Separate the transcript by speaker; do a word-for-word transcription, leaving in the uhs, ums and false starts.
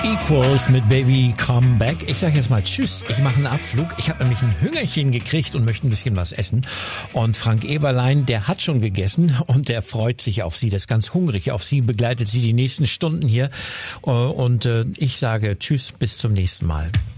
Speaker 1: Equals mit Baby Come Back. Ich sage jetzt mal Tschüss, ich mache einen Abflug. Ich habe nämlich ein Hüngerchen gekriegt und möchte ein bisschen was essen. Und Frank Eberlein, der hat schon gegessen und der freut sich auf Sie, der ist ganz hungrig auf Sie, begleitet Sie die nächsten Stunden hier. Und ich sage Tschüss, bis zum nächsten Mal.